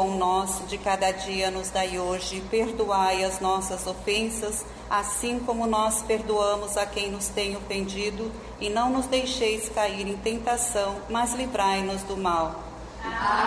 pão nosso de cada dia nos dai hoje, perdoai as nossas ofensas, assim como nós perdoamos a quem nos tem ofendido, e não nos deixeis cair em tentação, mas livrai-nos do mal.